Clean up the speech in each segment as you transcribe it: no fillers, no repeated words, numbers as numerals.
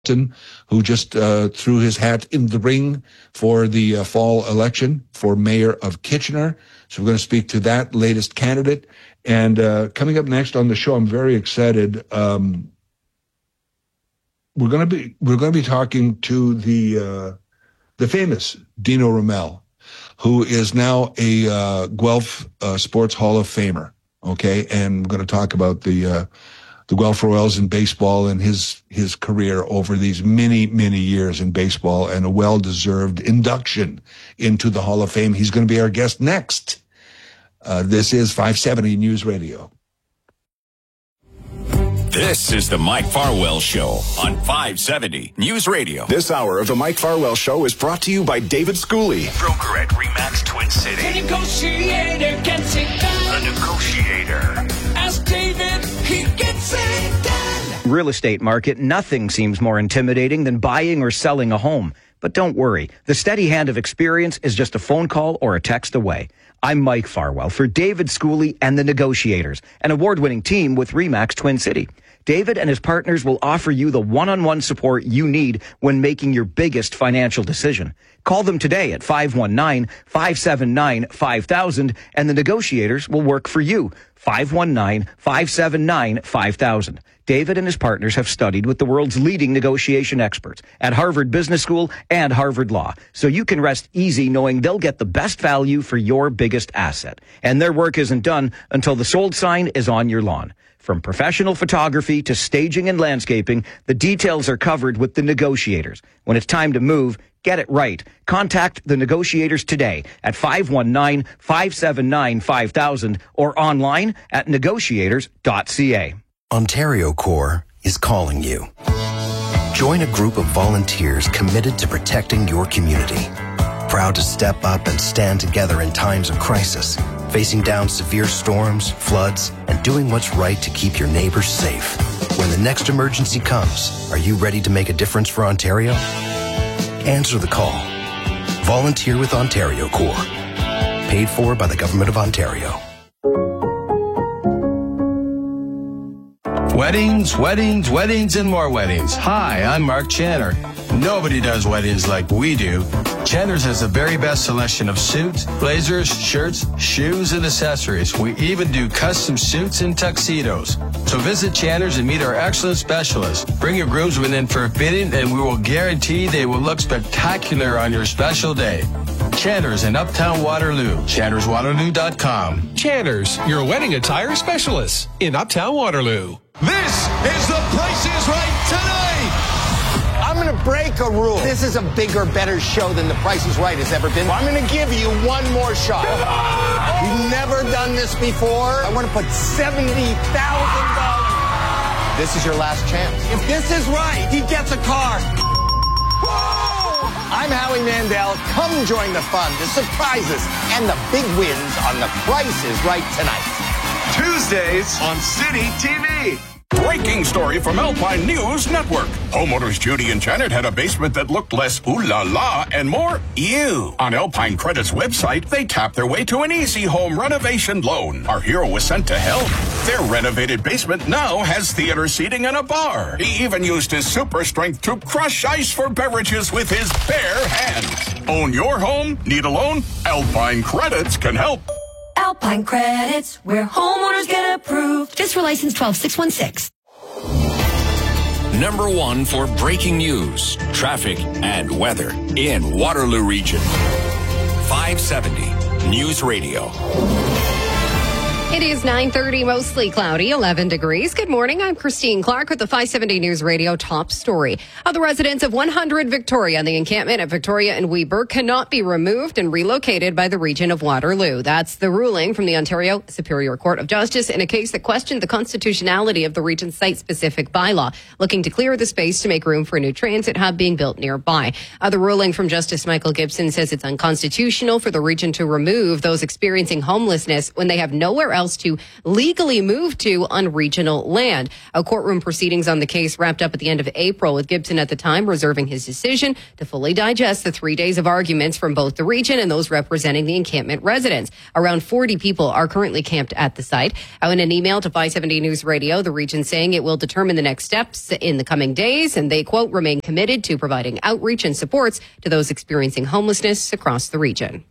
who just threw his hat in the ring for the fall election for mayor of Kitchener. So we're going to speak to that latest candidate. And coming up next on the show, I'm very excited. We're going to be talking to the famous Dino Ramel, who is now a Guelph Sports Hall of Famer. Okay, and we're going to talk about the Guelph Royals in baseball and his career over these many years in baseball, and a well-deserved induction into the Hall of Fame. He's going to be our guest next. This is 570 News Radio. This is the Mike Farwell Show on 570 News Radio. This hour of the Mike Farwell Show is brought to you by David Schooley, broker at RE/MAX Twin City. The negotiator gets it done. The negotiator. Ask David, he gets it done. Real estate market, nothing seems more intimidating than buying or selling a home. But don't worry, the steady hand of experience is just a phone call or a text away. I'm Mike Farwell for David Schooley and the Negotiators, an award-winning team with RE/MAX Twin City. David and his partners will offer you the one-on-one support you need when making your biggest financial decision. Call them today at 519-579-5000, and the Negotiators will work for you. 519-579-5000. David and his partners have studied with the world's leading negotiation experts at Harvard Business School and Harvard Law, so you can rest easy knowing they'll get the best value for your biggest asset. And their work isn't done until the sold sign is on your lawn. From professional photography to staging and landscaping, the details are covered with the Negotiators. When it's time to move, get it right. Contact the Negotiators today at 519-579-5000 or online at negotiators.ca. Ontario Corps is calling you. Join a group of volunteers committed to protecting your community. Proud to step up and stand together in times of crisis, facing down severe storms, floods, and doing what's right to keep your neighbors safe. When the next emergency comes, are you ready to make a difference for Ontario? Answer the call. Volunteer with Ontario Corps. Paid for by the Government of Ontario. Weddings, weddings, weddings, and more weddings. Hi, I'm Mark Channer. Nobody does weddings like we do. Channer's has the very best selection of suits, blazers, shirts, shoes, and accessories. We even do custom suits and tuxedos. So visit Channer's and meet our excellent specialists. Bring your groomsmen in for a fitting, and we will guarantee they will look spectacular on your special day. Channer's in Uptown Waterloo. ChannersWaterloo.com. Channer's, your wedding attire specialist in Uptown Waterloo. This is The Price is Right tonight. I'm going to break a rule. This is a bigger, better show than The Price is Right has ever been. I'm going to give you one more shot. We've never done this before. I want to put $70,000. This is your last chance. If this is right, he gets a car. Whoa! I'm Howie Mandel. Come join the fun, the surprises, and the big wins on The Price is Right tonight. Tuesdays on City TV. Breaking story from Alpine News Network. Homeowners Judy and Janet had a basement that looked less ooh la la and more ew. On Alpine Credit's website, they tapped their way to an easy home renovation loan. Our hero was sent to help. Their renovated basement now has theater seating and a bar. He even used his super strength to crush ice for beverages with his bare hands. Own your home? Need a loan? Alpine Credits can help. Alpine Credits, where homeowners get approved. Just for license 12616. Number one for breaking news, traffic, and weather in Waterloo Region. 570 News Radio. It is 9:30, mostly cloudy, 11 degrees. Good morning. I'm Christine Clark with the 570 News Radio top story. The residents of 100 Victoria and the encampment at Victoria and Weber cannot be removed and relocated by the region of Waterloo. That's the ruling from the Ontario Superior Court of Justice in a case that questioned the constitutionality of the region's site-specific bylaw, looking to clear the space to make room for a new transit hub being built nearby. The ruling from Justice Michael Gibson says it's unconstitutional for the region to remove those experiencing homelessness when they have nowhere else else to legally move to on regional land. Courtroom proceedings on the case wrapped up at the end of April, with Gibson at the time reserving his decision to fully digest the 3 days of arguments from both the region and those representing the encampment residents. Around 40 people are currently camped at the site. In an email to 570 News Radio, the region saying it will determine the next steps in the coming days, and they, quote, remain committed to providing outreach and supports to those experiencing homelessness across the region.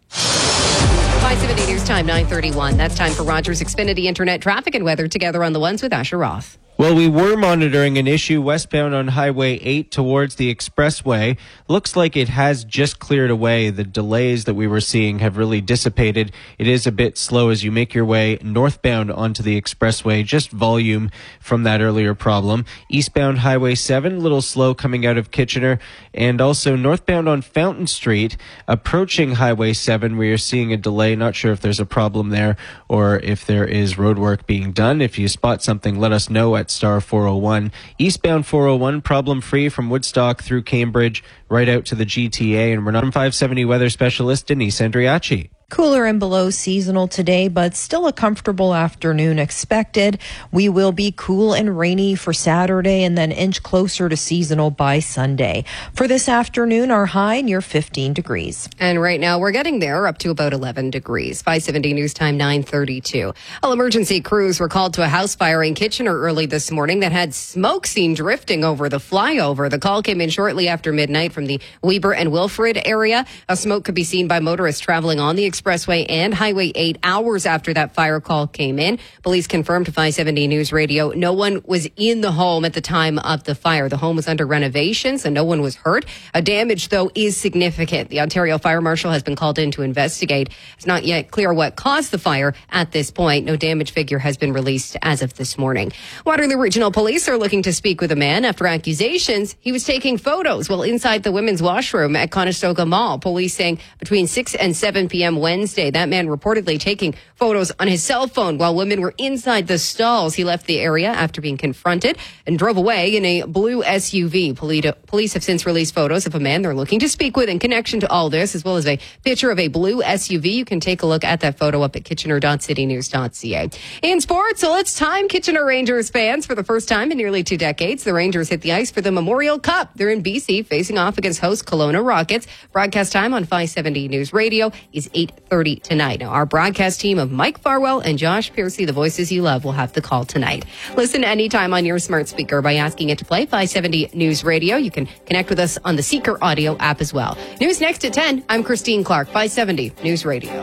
570 News Time, 9:31. That's time for Rogers Xfinity Internet traffic and weather together on the ones with Asher Roth. Well, we were monitoring an issue westbound on Highway 8 towards the expressway. Looks like it has just cleared away. The delays that we were seeing have really dissipated. It is a bit slow as you make your way northbound onto the expressway, just volume from that earlier problem. Eastbound Highway 7, a little slow coming out of Kitchener. And also northbound on Fountain Street, approaching Highway 7, we are seeing a delay. Not sure if there's a problem there or if there is road work being done. If you spot something, let us know at star 401. Eastbound 401, problem-free from Woodstock through Cambridge, right out to the GTA. And we're not from 570 weather specialist Denise Andriachi. Cooler and below seasonal today, but still a comfortable afternoon expected. We will be cool and rainy for Saturday and then inch closer to seasonal by Sunday. For this afternoon, our high near 15 degrees. And right now we're getting there up to about 11 degrees. 570 News Time, 9:32. Well, emergency crews were called to a house fire in Kitchener early this morning that had smoke seen drifting over the flyover. The call came in shortly after midnight from the Weber and Wilfrid area. A smoke could be seen by motorists traveling on the Expressway and Highway 8 hours after that fire call came in. Police confirmed to 570 News Radio no one was in the home at the time of the fire. The home was under renovation, so no one was hurt. Damage, though, is significant. The Ontario Fire Marshal has been called in to investigate. It's not yet clear what caused the fire at this point. No damage figure has been released as of this morning. Waterloo Regional Police are looking to speak with a man after accusations he was taking photos while inside the women's washroom at Conestoga Mall. Police saying between 6 and 7 p.m. Wednesday, that man reportedly taking photos on his cell phone while women were inside the stalls. He left the area after being confronted and drove away in a blue SUV. Police have since released photos of a man they're looking to speak with in connection to all this, as well as a picture of a blue SUV. You can take a look at that photo up at kitchener.citynews.ca. In sports, so it's time, Kitchener Rangers fans. For the first time in nearly 2 decades, the Rangers hit the ice for the Memorial Cup. They're in BC, facing off against host Kelowna Rockets. Broadcast time on 570 News Radio is 8:30 tonight. Now, our broadcast team of Mike Farwell and Josh Piercy, the voices you love, will have the call tonight. Listen anytime on your smart speaker by asking it to play 570 News Radio. You can connect with us on the Seeker audio app as well. News next at 10. I'm Christine Clark, 570 News Radio.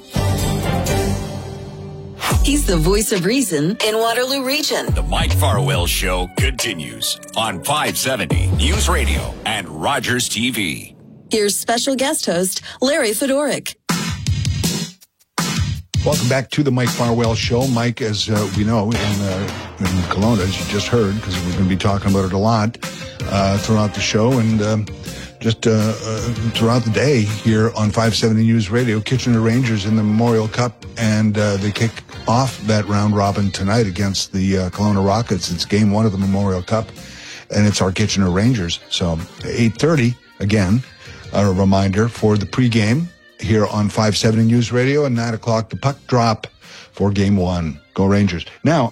He's the voice of reason in Waterloo Region. The Mike Farwell Show continues on 570 News Radio and Rogers TV. Here's special guest host Larry Fedoric. Welcome back to the Mike Farwell Show. Mike, as we know, in Kelowna, as you just heard, because we're going to be talking about it a lot throughout the show and just throughout the day here on 570 News Radio. Kitchener Rangers in the Memorial Cup, and they kick off that round robin tonight against the Kelowna Rockets. It's game 1 of the Memorial Cup, and it's our Kitchener Rangers. So 8:30, again, a reminder for the pregame here on 570 News Radio, and 9 o'clock the puck drop for game 1. Go Rangers. Now,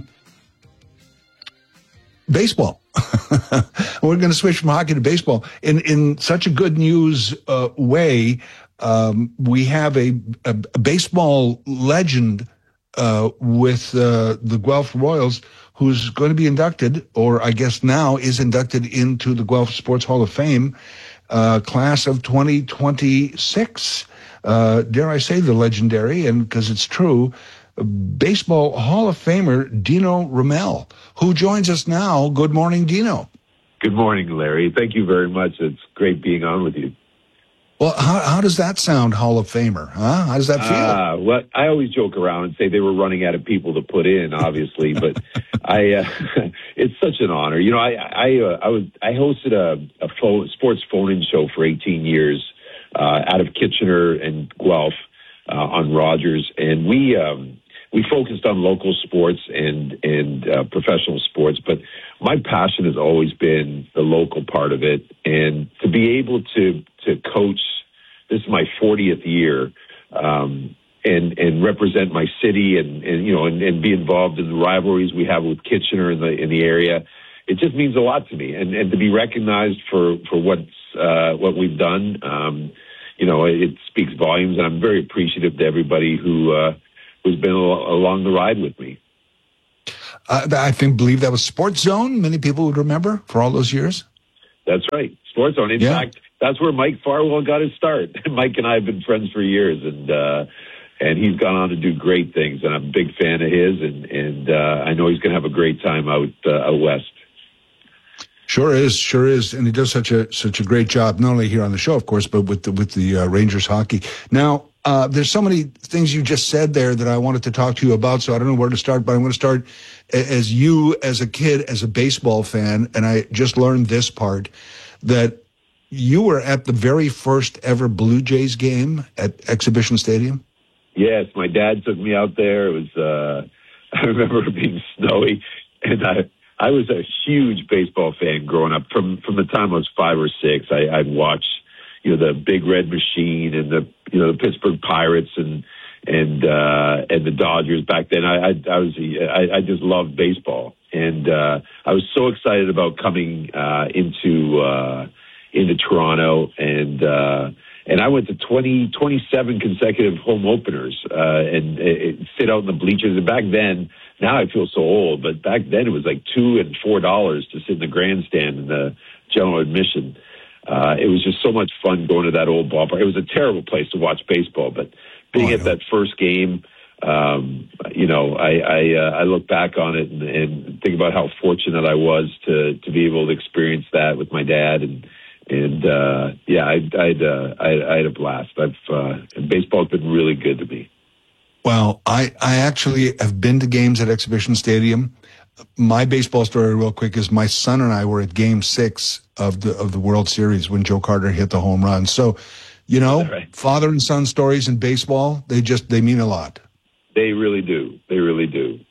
baseball. We're going to switch from hockey to baseball. In such a good news way, we have a baseball legend with the Guelph Royals, who's going to be inducted, or I guess now is inducted into the Guelph Sports Hall of Fame, class of 2026. Dare I say the legendary, and because it's true, Baseball Hall of Famer Dino Ramel, who joins us now. Good morning, Dino. Good morning, Larry. Thank you very much. It's great being on with you. Well, how does that sound, Hall of Famer? Huh? How does that feel? Well, I always joke around and say they were running out of people to put in, obviously, but it's such an honor. You know, I hosted a sports phone-in show for 18 years out of Kitchener and Guelph on Rogers, and we focused on local sports and professional sports, but my passion has always been the local part of it, and to be able to coach. This is my 40th year. and represent my city and be involved in the rivalries we have with Kitchener in the area. It just means a lot to me, and to be recognized for what we've done. It speaks volumes, and I'm very appreciative to everybody who's been along the ride with me. I believe that was Sports Zone. Many people would remember for all those years. That's right, Sports Zone. In fact, that's where Mike Farwell got his start. Mike and I have been friends for years, and he's gone on to do great things. And I'm a big fan of his, and I know he's going to have a great time out west. Sure is, and he does such a great job, not only here on the show, of course, but with the Rangers hockey. Now, there's so many things you just said there that I wanted to talk to you about, so I don't know where to start, but I'm going to start as you, as a kid, as a baseball fan, and I just learned this part, that you were at the very first ever Blue Jays game at Exhibition Stadium? Yes, my dad took me out there. It was, I remember it being snowy, and I was a huge baseball fan growing up. From the time I was 5 or 6, I'd watch, the Big Red Machine and the Pittsburgh Pirates and the Dodgers back then. I just loved baseball, and I was so excited about coming into Toronto, and I went to 27 consecutive home openers and sit out in the bleachers. And back then, now I feel so old, but back then it was like $2 and $4 to sit in the grandstand in the general admission. It was just so much fun going to that old ballpark. It was a terrible place to watch baseball, but being at that first game, I look back on it and think about how fortunate I was to be able to experience that with my dad, I had a blast. Baseball's been really good to me. Well, I actually have been to games at Exhibition Stadium. My baseball story, real quick, is my son and I were at Game 6 of the World Series when Joe Carter hit the home run. So, father and son stories in baseball, they mean a lot. They really do. They really do.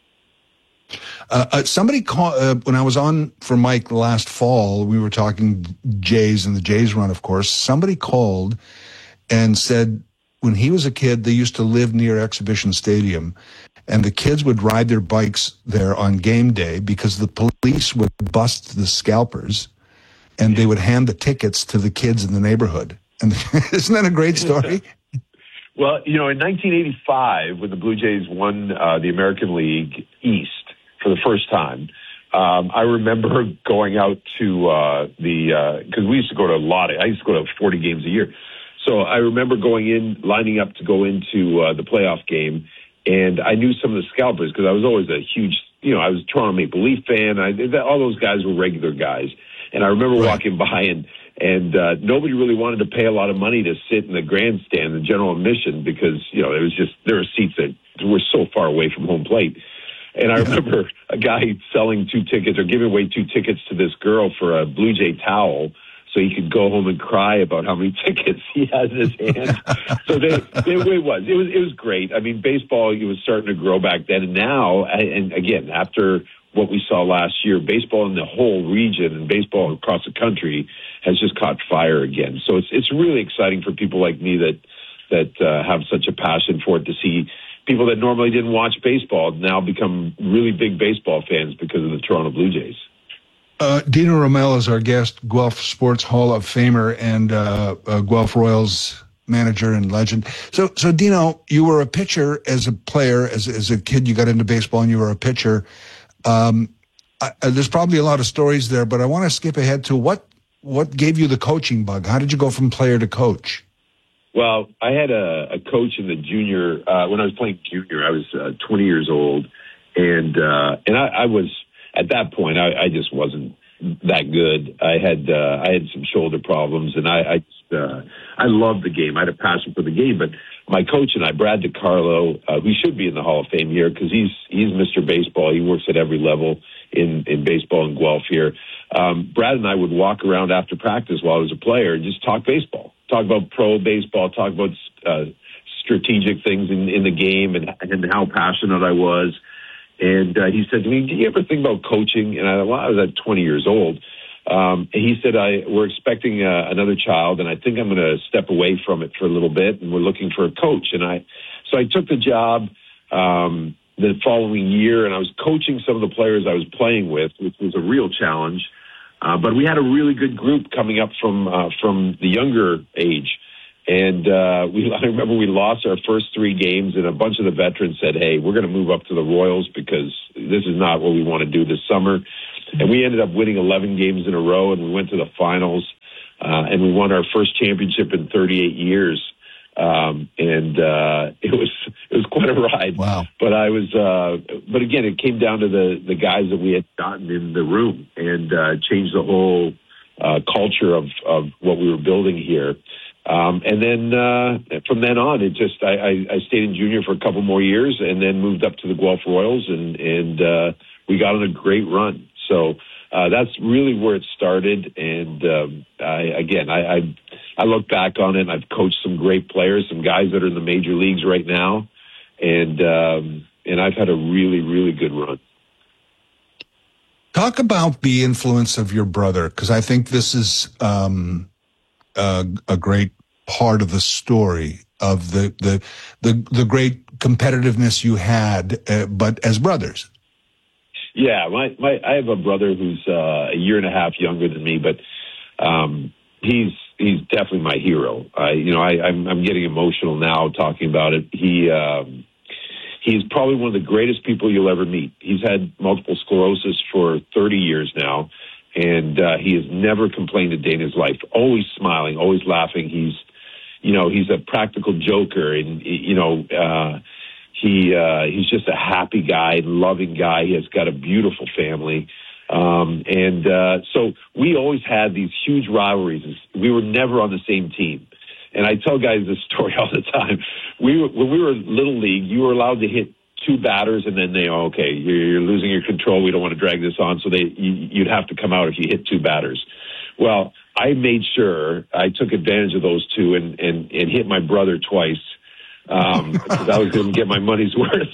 Somebody called, when I was on for Mike last fall, we were talking Jays and the Jays run, of course. Somebody called and said when he was a kid, they used to live near Exhibition Stadium, and the kids would ride their bikes there on game day because the police would bust the scalpers, and they would hand the tickets to the kids in the neighborhood. And isn't that a great story? Well, in 1985, when the Blue Jays won the American League East for the first time, I remember going out to because we used to go to I used to go to 40 games a year. So I remember lining up to go into the playoff game, and I knew some of the scalpers because I was always a huge, I was a Toronto Maple Leaf fan. All those guys were regular guys. And I remember walking by and nobody really wanted to pay a lot of money to sit in the grandstand, the general admission, because, it was just, there were seats that were so far away from home plate. And I remember a guy selling 2 tickets or giving away 2 tickets to this girl for a Blue Jay towel so he could go home and cry about how many tickets he has in his hand. So it was great. I mean, baseball, it was starting to grow back then. And now, and again, after what we saw last year, baseball in the whole region and baseball across the country has just caught fire again. So it's really exciting for people like me that have such a passion for it, to see people that normally didn't watch baseball now become really big baseball fans because of the Toronto Blue Jays. Dino Ramel is our guest, Guelph Sports Hall of Famer and Guelph Royals manager and legend. So Dino, you were a pitcher as a player. As a kid, you got into baseball and you were a pitcher. There's probably a lot of stories there, but I want to skip ahead to what gave you the coaching bug? How did you go from player to coach? Well, I had a coach in the junior, when I was playing junior, I was 20 years old. And I was, at that point, I just wasn't that good. I had some shoulder problems, and I loved the game. I had a passion for the game, but my coach and I, Brad DiCarlo, who should be in the Hall of Fame here because he's Mr. Baseball. He works at every level in baseball in Guelph here. Brad and I would walk around after practice while I was a player and just talk baseball, talk about pro baseball, talk about strategic things in the game and how passionate I was. And he said to me, "Do you ever think about coaching?" And I was at 20 years old. And he said, "We're expecting another child, and I think I'm going to step away from it for a little bit, and we're looking for a coach." And So I took the job the following year, and I was coaching some of the players I was playing with, which was a real challenge. But we had a really good group coming up from the younger age. And I remember we lost our first 3 games, and a bunch of the veterans said, hey, we're going to move up to the Royals because this is not what we want to do this summer. And we ended up winning 11 games in a row, and we went to the finals, and we won our first championship in 38 years. It was quite a ride. Wow. But but again, it came down to the guys that we had gotten in the room and changed the whole culture of what we were building here. And then from then on, I stayed in junior for a couple more years and then moved up to the Guelph Royals, and we got on a great run. So that's really where it started. And I look back on it, and I've coached some great players, some guys that are in the major leagues right now, and I've had a really, really good run. Talk about the influence of your brother, because I think this is a great part of the story of the great competitiveness you had, but as brothers. Yeah, I have a brother who's a year and a half younger than me, but he's definitely my hero. I'm getting emotional now talking about it. He's probably one of the greatest people you'll ever meet. He's had multiple sclerosis for 30 years now, and he has never complained a day in his life. Always smiling, always laughing. He's a practical joker, and he's just a happy guy, loving guy. He has got a beautiful family. So we always had these huge rivalries. We were never on the same team. And I tell guys this story all the time. When we were Little League, you were allowed to hit 2 batters, and then you're losing your control. We don't want to drag this on. So you'd have to come out if you hit 2 batters. Well, I made sure I took advantage of those 2 and hit my brother twice. Because I was going to get my money's worth.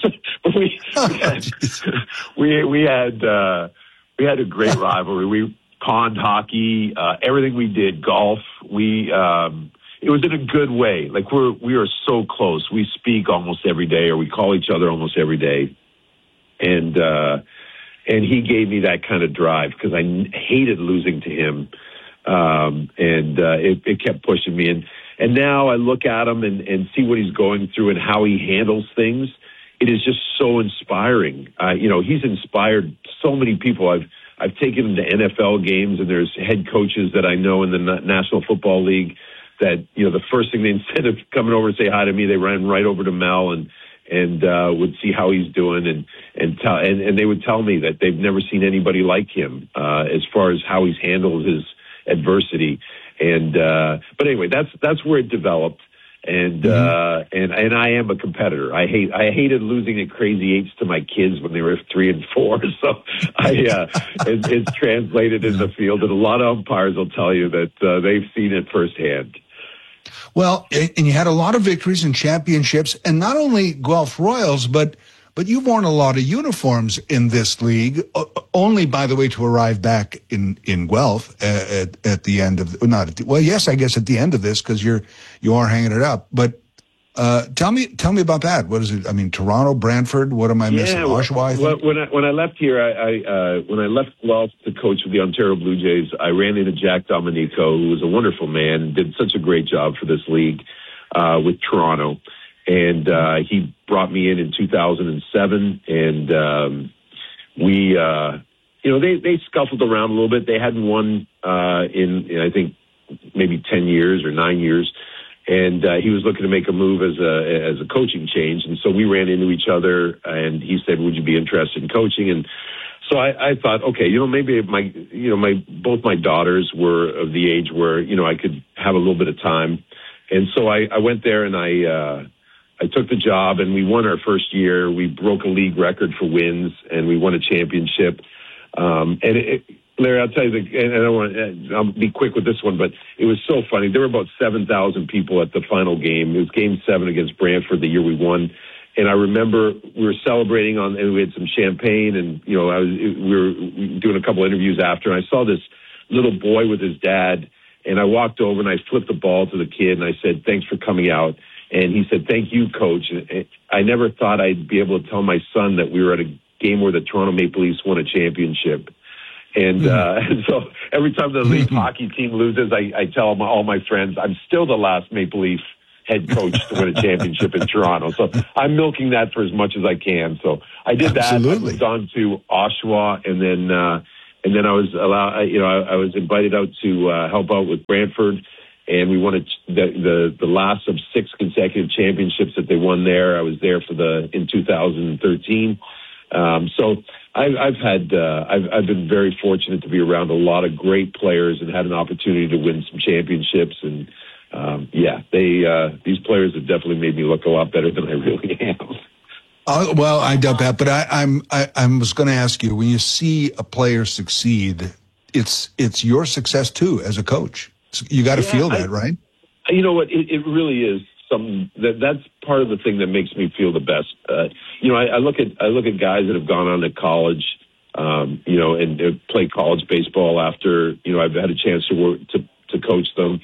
we had a great rivalry. We pond hockey, everything we did, golf. It was in a good way. Like we are so close. We speak almost every day, or we call each other almost every day. And he gave me that kind of drive because I hated losing to him. It kept pushing me. And now I look at him and see what he's going through and how he handles things. It is just so inspiring. He's inspired so many people. I've taken him to NFL games, and there's head coaches that I know in the National Football League that, the first thing they, instead of coming over to say hi to me, they ran right over to Mel and would see how he's doing and they would tell me that they've never seen anybody like him as far as how he's handled his adversity. But anyway, that's where it developed. And I am a competitor. I hated losing at Crazy Eights to my kids when they were 3 and 4. So it's translated in the field, and a lot of umpires will tell you that they've seen it firsthand. Well, and you had a lot of victories and championships, and not only Guelph Royals, but you've worn a lot of uniforms in this league, only, by the way, to arrive back in Guelph at the end of, I guess at the end of this, because you are hanging it up. But tell me about that. What is it? I mean, Toronto, Brantford, what am I missing? Oshawa? Well, when I left here, when I left Guelph to coach with the Ontario Blue Jays, I ran into Jack Domenico, who was a wonderful man, did such a great job for this league with Toronto. And he brought me in 2007, and they scuffled around a little bit. They hadn't won in I think maybe 10 years or 9 years, and he was looking to make a move as a coaching change. And so we ran into each other, and he said, "Would you be interested in coaching?" And so I thought, okay, maybe both my daughters were of the age where I could have a little bit of time, and so I went there and I took the job, and we won our first year. We broke a league record for wins, and we won a championship. Larry, I'll tell you, I'll be quick with this one, but it was so funny. There were about 7,000 people at the final game. It was Game 7 against Brantford the year we won. And I remember we were celebrating and we had some champagne, and we were doing a couple interviews after, and I saw this little boy with his dad, and I walked over and I flipped the ball to the kid, and I said, "Thanks for coming out." And he said, "Thank you, Coach." And I never thought I'd be able to tell my son that we were at a game where the Toronto Maple Leafs won a championship. And so every time the Leaf hockey team loses, I tell all my friends, I'm still the last Maple Leaf head coach to win a championship in Toronto. So I'm milking that for as much as I can. So I did that. I moved on to Oshawa, and then I was I was invited out to help out with Brantford, and we won the last of 6 consecutive championships that they won there. I was there in 2013. So I've been very fortunate to be around a lot of great players and had an opportunity to win some championships. And these players have definitely made me look a lot better than I really am. Well, I doubt that, but I was going to ask you, when you see a player succeed, it's your success too as a coach. You got to feel that, right? You know what? It really is something that's part of the thing that makes me feel the best. I look at guys that have gone on to college, and play college baseball after, I've had a chance to coach them.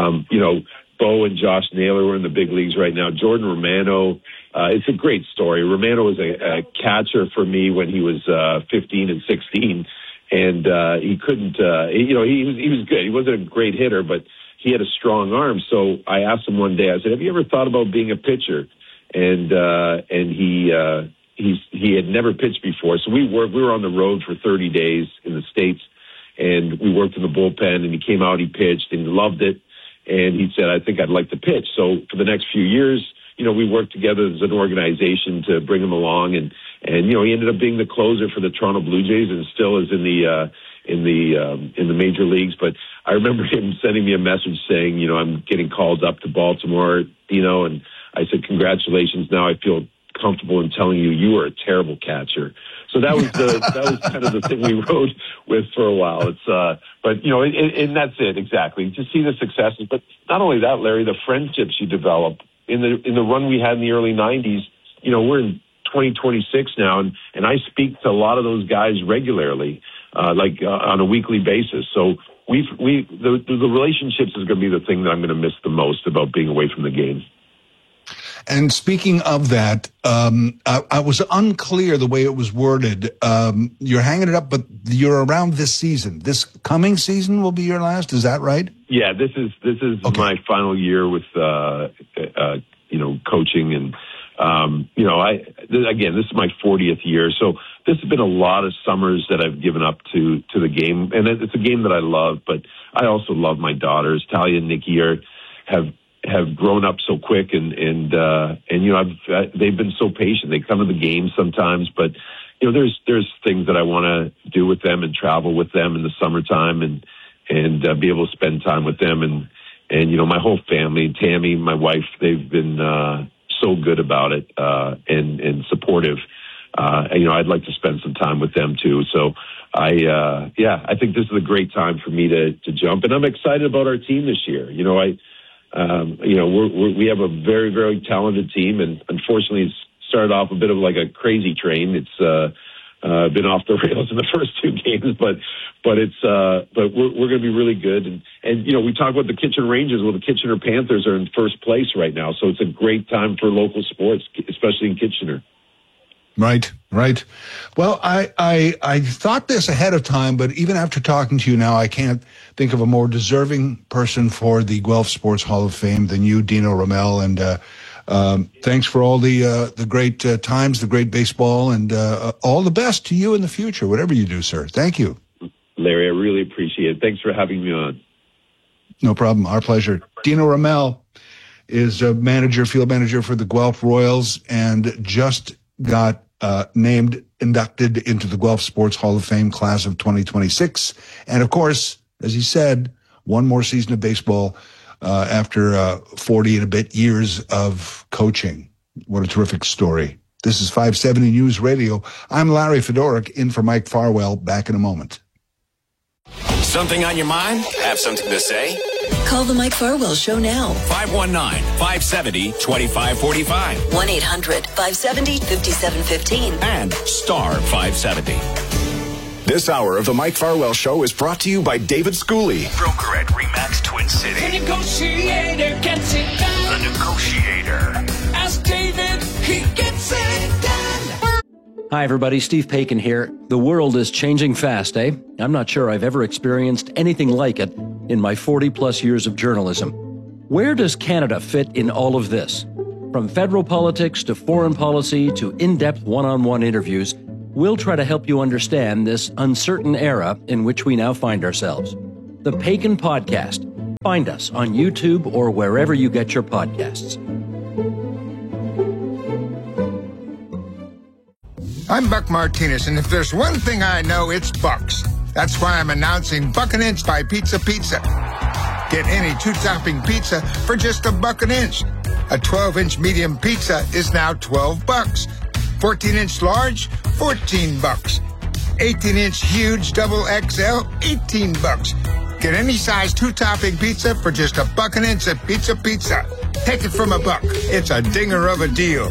Bo and Josh Naylor were in the big leagues right now. Jordan Romano, it's a great story. Romano was a catcher for me when he was 15 and 16, and he couldn't. He was good. He wasn't a great hitter, but he had a strong arm. So I asked him one day. I said, "Have you ever thought about being a pitcher?" And he had never pitched before. So we were on the road for 30 days in the States, and we worked in the bullpen. And he came out, he pitched, and he loved it. And he said, "I think I'd like to pitch." So for the next few years, we worked together as an organization to bring him along, and he ended up being the closer for the Toronto Blue Jays, and still is in the major leagues. But I remember him sending me a message saying, "I'm getting called up to Baltimore, and I said, "Congratulations. Now I feel comfortable in telling you were a terrible catcher." So that was kind of the thing we rode with for a while. And that's it exactly. To see the successes, but not only that, Larry, the friendships you develop in the run we had in the early '90s. We're in 2026 now, and I speak to a lot of those guys regularly, on a weekly basis. So the relationships is going to be the thing that I'm going to miss the most about being away from the game. And speaking of that, I was unclear the way it was worded. You're hanging it up, but you're around this season. This coming season will be your last. Is that right? Yeah, this is okay. My final year with coaching, and this is my 40th year. So this has been a lot of summers that I've given up to the game, and it's a game that I love. But I also love my daughters. Talia and Nikki have grown up so quick, and they've been so patient. They come to the game sometimes, but there's things that I want to do with them and travel with them in the summertime and be able to spend time with them, and my whole family, Tammy, my wife, they've been so good about it and supportive. I'd like to spend some time with them too. So I think this is a great time for me to jump, and I'm excited about our team this year. We have a very, very talented team, and unfortunately it's started off a bit of like a crazy train. It's been off the rails in the first 2 games, but we're going to be really good. And we talk about the Kitchener Rangers. Well, the Kitchener Panthers are in first place right now, so it's a great time for local sports, especially in Kitchener. Right. Well, I thought this ahead of time, but even after talking to you now, I can't think of a more deserving person for the Guelph Sports Hall of Fame than you, Dino Ramel. And thanks for all the great times, the great baseball, and all the best to you in the future, whatever you do, sir. Thank you. Larry, I really appreciate it. Thanks for having me on. No problem. Our pleasure. Dino Ramel is a field manager for the Guelph Royals, and just got inducted into the Guelph Sports Hall of Fame class of 2026. And of course, as he said, one more season of baseball after 40 and a bit years of coaching. What a terrific story. This is 570 News Radio. I'm Larry Fedoruk, in for Mike Farwell. Back in a moment. Something on your mind? Have something to say? Call the Mike Farwell Show now. 519-570-2545. 1-800-570-5715. And star 570. This hour of the Mike Farwell Show is brought to you by David Schooley, broker at RE/MAX Twin City. The negotiator gets it done. The Negotiator. Hi, everybody. Steve Paikin here. The world is changing fast, eh? I'm not sure I've ever experienced anything like it in my 40-plus years of journalism. Where does Canada fit in all of this? From federal politics to foreign policy to in-depth one-on-one interviews, we'll try to help you understand this uncertain era in which we now find ourselves. The Paikin Podcast. Find us on YouTube or wherever you get your podcasts. I'm Buck Martinez, and if there's one thing I know, it's Bucks. That's why I'm announcing Buck an Inch by Pizza Pizza. Get any two-topping pizza for just $1 an inch. A 12-inch medium pizza is now $12. 14-inch large, $14. 18-inch huge double XL, $18. Get any size two-topping pizza for just $1 an inch at Pizza Pizza. Take it from a buck. It's a dinger of a deal.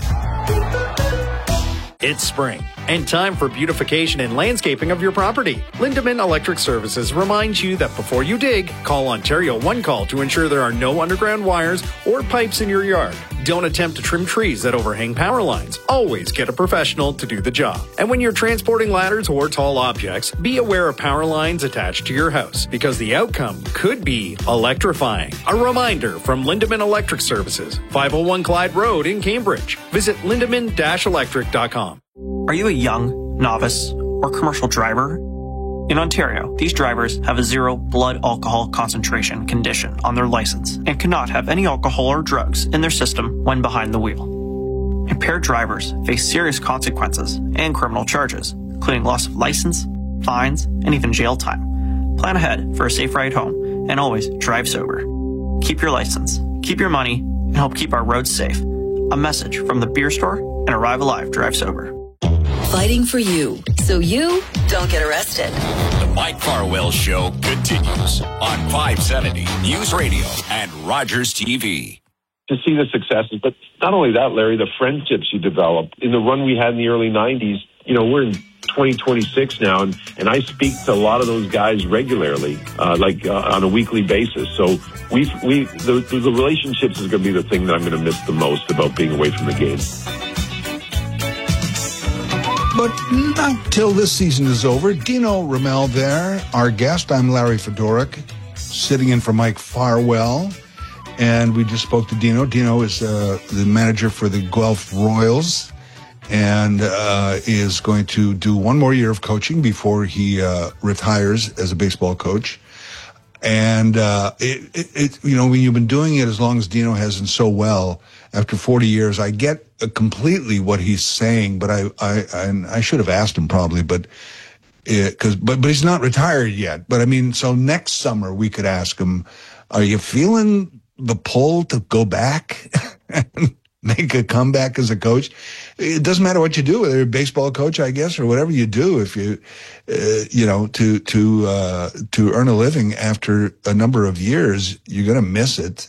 It's spring and time for beautification and landscaping of your property. Lindemann Electric Services reminds you that before you dig, call Ontario One Call to ensure there are no underground wires or pipes in your yard. Don't attempt to trim trees that overhang power lines. Always get a professional to do the job. And when you're transporting ladders or tall objects, be aware of power lines attached to your house because the outcome could be electrifying. A reminder from Lindemann Electric Services, 501 Clyde Road in Cambridge. Visit lindemann-electric.com. Are you a young, novice, or commercial driver? In Ontario, these drivers have a 0 blood alcohol concentration condition on their license and cannot have any alcohol or drugs in their system when behind the wheel. Impaired drivers face serious consequences and criminal charges, including loss of license, fines, and even jail time. Plan ahead for a safe ride home and always drive sober. Keep your license, keep your money, and help keep our roads safe. A message from the Beer Store and Arrive Alive Drive Sober. Fighting for you, so you don't get arrested. The Mike Farwell Show continues on 570 News Radio and Rogers TV. To see the successes, but not only that, Larry, the friendships you develop. In the run we had in the early 90s, we're in 2026 now, and I speak to a lot of those guys regularly, on a weekly basis. So the relationships is going to be the thing that I'm going to miss the most about being away from the game. But not till this season is over. Dino Ramel there, our guest. I'm Larry Fedoruk, sitting in for Mike Farwell. And we just spoke to Dino. Dino is the manager for the Guelph Royals and is going to do one more year of coaching before he retires as a baseball coach. And when you've been doing it as long as Dino has and so well, after 40 years, I get completely what he's saying, but I should have asked him probably, but he's not retired yet. But I mean, so next summer we could ask him, are you feeling the pull to go back and make a comeback as a coach? It doesn't matter what you do, whether you're a baseball coach, I guess, or whatever you do. If you, to earn a living after a number of years, you're going to miss it,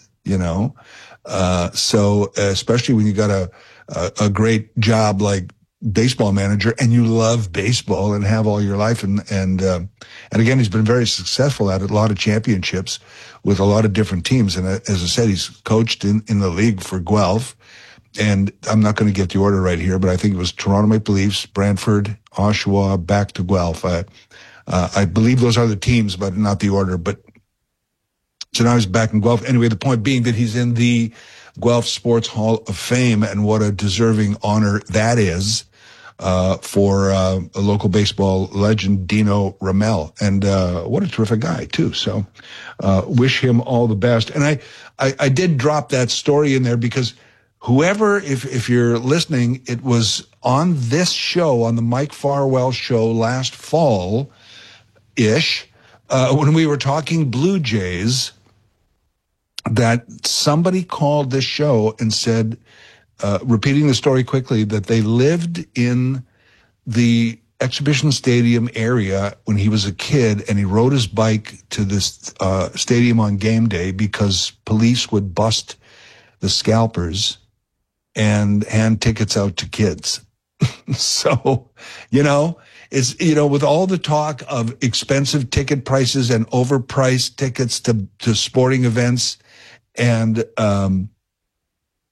So especially when you got a great job like baseball manager and you love baseball and have all your life. And again, he's been very successful at it, a lot of championships with a lot of different teams. And as I said, he's coached in the league for Guelph. And I'm not going to get the order right here, but I think it was Toronto Maple Leafs, Brantford, Oshawa, back to Guelph. I believe those are the teams, but not the order. But so now he's back in Guelph. Anyway, the point being that he's in the Guelph Sports Hall of Fame, and what a deserving honor that is for a local baseball legend, Dino Ramel. And what a terrific guy, too. So wish him all the best. And I did drop that story in there because whoever, if you're listening, it was on this show, on the Mike Farwell Show last fall-ish, when we were talking Blue Jays, that somebody called this show and said, repeating the story quickly, that they lived in the exhibition stadium area when he was a kid, and he rode his bike to this stadium on game day because police would bust the scalpers and hand tickets out to kids. So, it's, with all the talk of expensive ticket prices and overpriced tickets to sporting events and,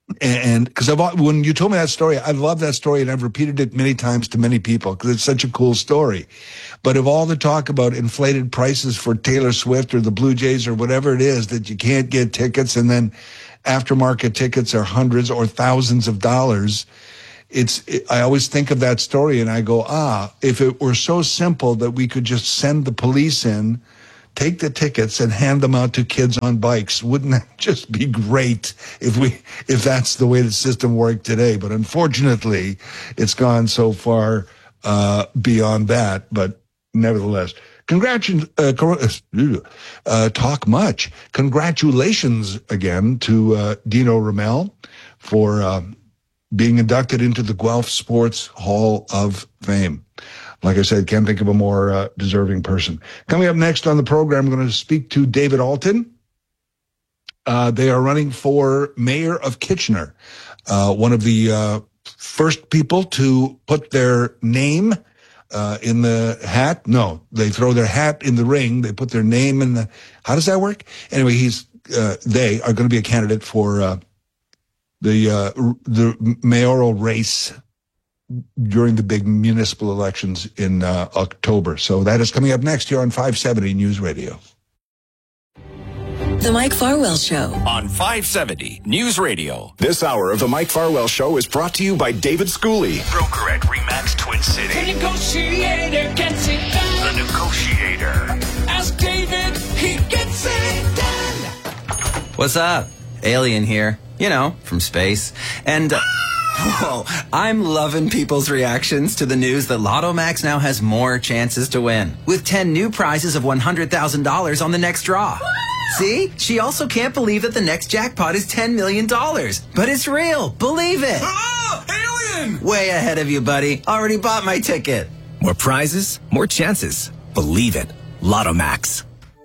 And because when you told me that story, I love that story, and I've repeated it many times to many people because it's such a cool story. But of all the talk about inflated prices for Taylor Swift or the Blue Jays or whatever it is that you can't get tickets, and then aftermarket tickets are hundreds or thousands of dollars, I always think of that story and I go, if it were so simple that we could just send the police in, take the tickets and hand them out to kids on bikes. Wouldn't that just be great if that's the way the system worked today? But unfortunately, it's gone so far beyond that. But nevertheless, talk much. Congratulations again to Dino Ramel for being inducted into the Guelph Sports Hall of Fame. Like I said, can't think of a more deserving person. Coming up next on the program, I'm going to speak to David Alton. They are running for mayor of Kitchener. One of the first people to put their name in the hat. No, they throw their hat in the ring. They put their name in the... How does that work? Anyway, they are going to be a candidate for the mayoral race during the big municipal elections in October. So that is coming up next here on 570 News Radio. The Mike Farwell Show on 570 News Radio. This hour of the Mike Farwell Show is brought to you by David Schooley, Broker at RE/MAX Twin City. The negotiator gets it done. The negotiator. Ask David, he gets it done. What's up? Alien here. You know, from space. And... Whoa, I'm loving people's reactions to the news that Lotto Max now has more chances to win, with 10 new prizes of $100,000 on the next draw. See? She also can't believe that the next jackpot is $10 million. But it's real. Believe it. Alien! Way ahead of you, buddy. Already bought my ticket. More prizes, more chances. Believe it. Lotto Max.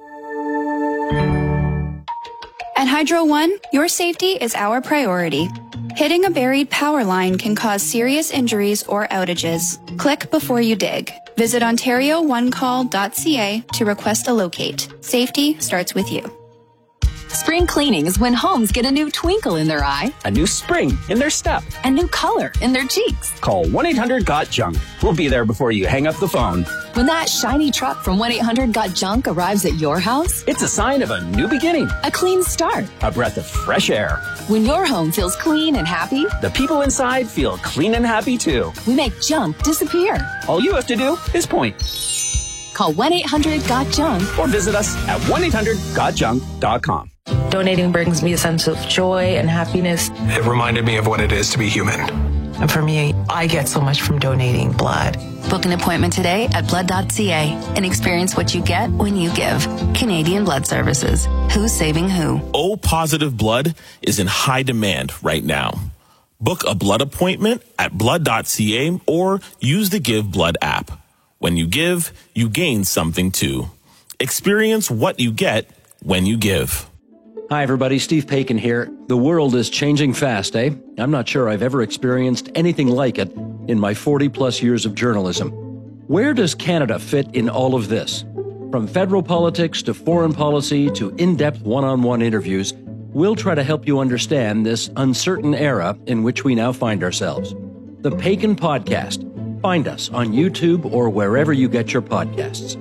At Hydro One, your safety is our priority. Hitting a buried power line can cause serious injuries or outages. Click before you dig. Visit OntarioOneCall.ca to request a locate. Safety starts with you. Spring cleaning is when homes get a new twinkle in their eye, a new spring in their step, a new color in their cheeks. Call 1-800-GOT-JUNK. We'll be there before you hang up the phone. When that shiny truck from 1-800-GOT-JUNK arrives at your house, it's a sign of a new beginning, a clean start, a breath of fresh air. When your home feels clean and happy, the people inside feel clean and happy too. We make junk disappear. All you have to do is point. Call 1-800-GOT-JUNK or visit us at 1-800-GOTJUNK.com. Donating brings me a sense of joy and happiness. It reminded me of what it is to be human. And for me, I get so much from donating blood. Book an appointment today at blood.ca and experience what you get when you give. Canadian Blood Services. Who's saving who? O-positive blood is in high demand right now. Book a blood appointment at blood.ca or use the Give Blood app. When you give, you gain something too. Experience what you get when you give. Hi, everybody. Steve Paikin here. The world is changing fast, eh? I'm not sure I've ever experienced anything like it in my 40-plus years of journalism. Where does Canada fit in all of this? From federal politics to foreign policy to in-depth one-on-one interviews, we'll try to help you understand this uncertain era in which we now find ourselves. The Paikin Podcast. Find us on YouTube or wherever you get your podcasts.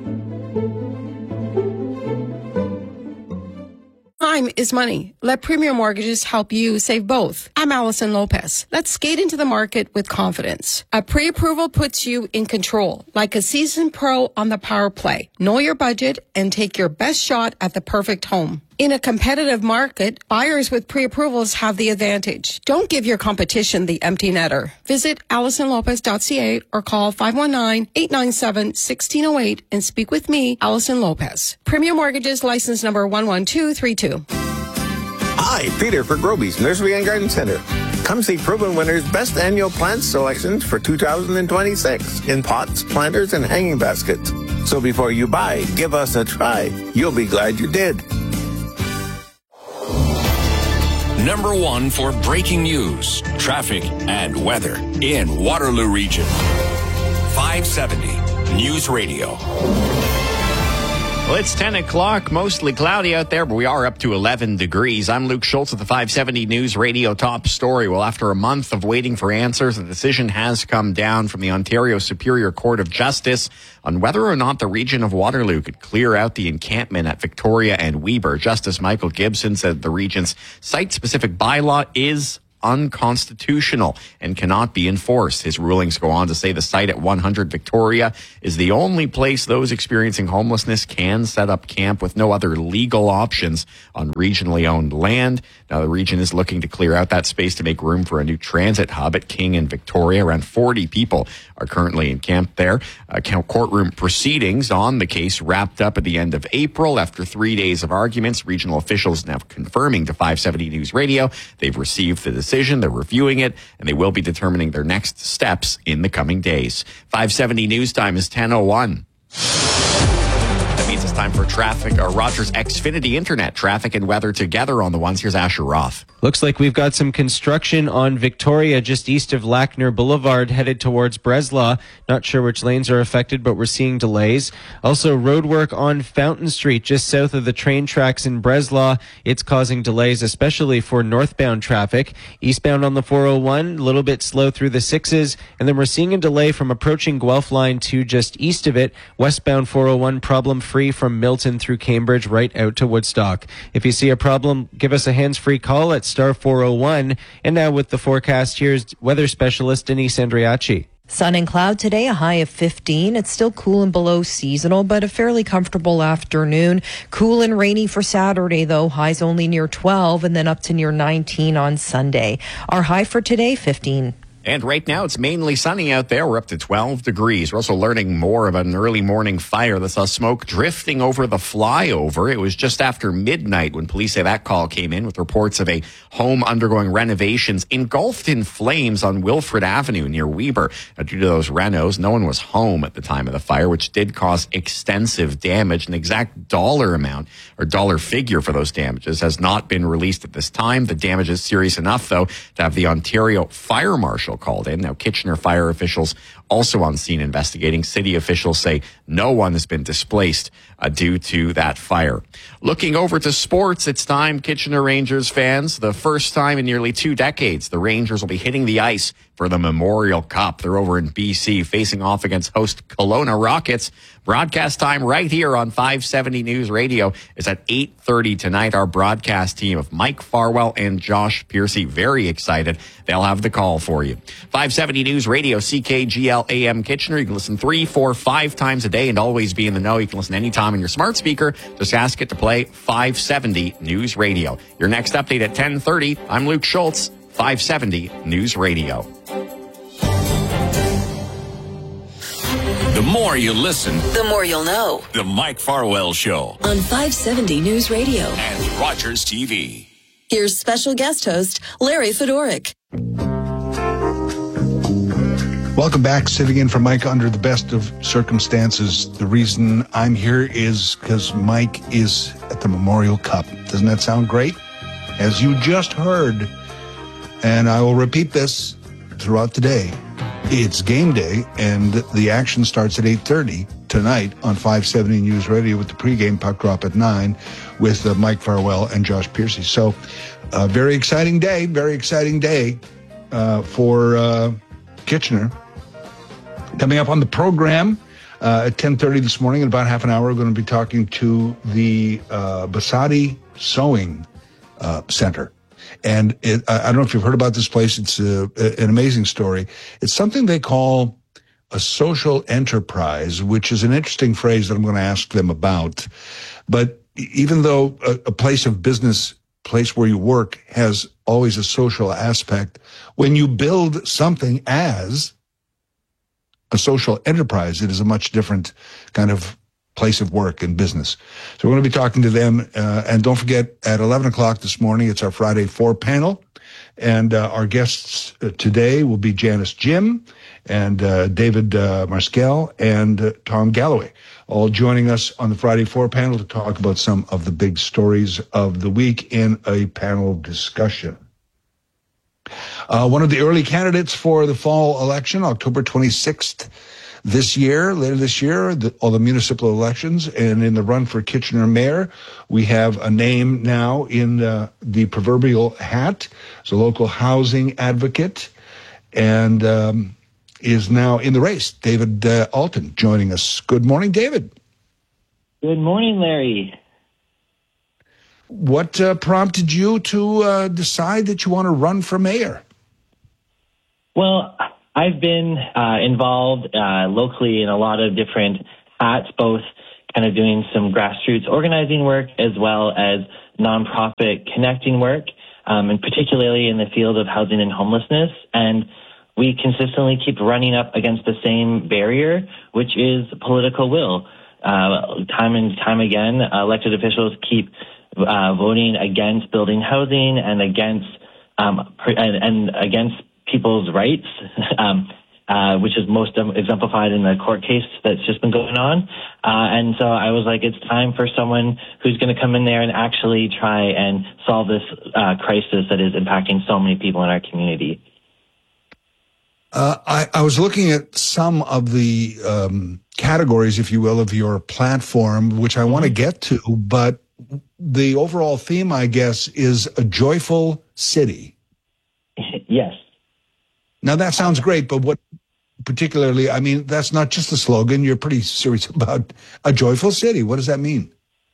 Time is money. Let Premier Mortgages help you save both. I'm Allison Lopez. Let's skate into the market with confidence. A pre-approval puts you in control, like a seasoned pro on the power play. Know your budget and take your best shot at the perfect home. In a competitive market, buyers with pre-approvals have the advantage. Don't give your competition the empty netter. Visit AllisonLopez.ca or call 519-897-1608 and speak with me, Allison Lopez. Premier Mortgages, license number 11232. Hi, Peter for Groby's Nursery and Garden Center. Come see proven winners' best annual plant selections for 2026 in pots, planters, and hanging baskets. So before you buy, give us a try. You'll be glad you did. Number one for breaking news, traffic, and weather in Waterloo Region. 570 News Radio. Well, it's 10 o'clock, mostly cloudy out there, but we are up to 11 degrees. I'm Luke Schultz with the 570 News Radio top story. Well, after a month of waiting for answers, a decision has come down from the Ontario Superior Court of Justice on whether or not the region of Waterloo could clear out the encampment at Victoria and Weber. Justice Michael Gibson said the region's site-specific bylaw is unconstitutional and cannot be enforced. His rulings go on to say the site at 100 Victoria is the only place those experiencing homelessness can set up camp with no other legal options on regionally owned land. Now, the region is looking to clear out that space to make room for a new transit hub at King and Victoria. Around 40 people are currently encamped there. Courtroom proceedings on the case wrapped up at the end of April. After 3 days of arguments, regional officials now confirming to 570 News Radio they've received the decision. They're reviewing it, and they will be determining their next steps in the coming days. 570 News Time is 10:01. That means it's time for traffic, or Rogers Xfinity Internet traffic and weather together on the ones. Here's Asher Roth. Looks like we've got some construction on Victoria just east of Lackner Boulevard headed towards Breslau. Not sure which lanes are affected, but we're seeing delays. Also, roadwork on Fountain Street just south of the train tracks in Breslau. It's causing delays, especially for northbound traffic. Eastbound on the 401, a little bit slow through the 6s. And then we're seeing a delay from approaching Guelph Line to just east of it. Westbound 401, problem-free from Milton through Cambridge right out to Woodstock. If you see a problem, give us a hands-free call at star 401. And now with the forecast, here's weather specialist Denise Andriachi. Sun and cloud today, a high of 15. It's still cool and below seasonal, but a fairly comfortable afternoon. Cool and rainy for Saturday, though. Highs only near 12 and then up to near 19 on Sunday. Our high for today, 15. And right now, it's mainly sunny out there. We're up to 12 degrees. We're also learning more about an early morning fire that saw smoke drifting over the flyover. It was just after midnight when police say that call came in with reports of a home undergoing renovations engulfed in flames on Wilfrid Avenue near Weber. Now, due to those renos, no one was home at the time of the fire, which did cause extensive damage. An exact dollar amount or dollar figure for those damages has not been released at this time. The damage is serious enough, though, to have the Ontario Fire Marshal called in. Now, Kitchener fire officials also on scene investigating. City officials say no one has been displaced due to that fire. Looking over to sports, it's time, Kitchener Rangers fans. The first time in nearly 2 decades, the Rangers will be hitting the ice for the Memorial Cup. They're over in BC facing off against host Kelowna Rockets. Broadcast time right here on 570 News Radio is at 8:30 tonight. Our broadcast team of Mike Farwell and Josh Piercy, very excited. They'll have the call for you. 570 News Radio, CKGL AM Kitchener. You can listen 3, 4, 5 times a day and always be in the know. You can listen anytime on your smart speaker. Just ask it to play 570 News Radio. Your next update at 10:30. I'm Luke Schultz, 570 News Radio. The more you listen, the more you'll know. The Mike Farwell Show On 570 News Radio. and Rogers TV. Here's special guest host Larry Fedoric. Welcome back. Sitting in for Mike under the best of circumstances. The reason I'm here is because Mike is at the Memorial Cup. Doesn't that sound great? As you just heard, and I will repeat this throughout the day, it's game day, and the action starts at 8:30 tonight on 570 News Radio with the pregame puck drop at 9 with Mike Farwell and Josh Piercy. So, very exciting day for Kitchener. Coming up on the program at 10:30 this morning, in about half an hour, we're going to be talking to the Basadi Sewing Center. And I don't know if you've heard about this place. It's an amazing story. It's something they call a social enterprise, which is an interesting phrase that I'm going to ask them about. But even though a place of business, place where you work, has always a social aspect, when you build something as a social enterprise, it is a much different kind of place of work and business. So we're going to be talking to them. And don't forget, at 11 o'clock this morning, it's our Friday 4 panel. And our guests today will be Janice Jim and David Marskell and Tom Galloway, all joining us on the Friday 4 panel to talk about some of the big stories of the week in a panel discussion. One of the early candidates for the fall election, October 26th, later this year, all the municipal elections, and in the run for Kitchener mayor, we have a name now in the proverbial hat. It's a local housing advocate, and is now in the race. David Alton joining us. Good morning, David. Good morning, Larry. What prompted you to decide that you want to run for mayor? Well, I've been involved locally in a lot of different hats, both kind of doing some grassroots organizing work as well as nonprofit connecting work, and particularly in the field of housing and homelessness. And we consistently keep running up against the same barrier, which is political will. Time and time again, elected officials keep voting against building housing and against people's rights, which is most exemplified in the court case that's just been going on. And so I was like, it's time for someone who's going to come in there and actually try and solve this crisis that is impacting so many people in our community. I was looking at some of the categories, if you will, of your platform, which I want to get to, but the overall theme, I guess, is a joyful city. Yes. Now, that sounds great, but what particularly, I mean, that's not just a slogan. You're pretty serious about a joyful city. What does that mean?